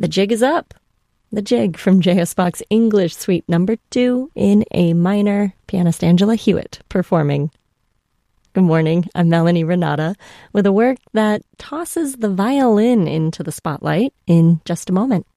The Jig is Up. The Jig from J.S. Bach's English Suite Number 2 in A minor, pianist Angela Hewitt performing. Good morning, I'm Melanie Renata with a work that tosses the violin into the spotlight in just a moment.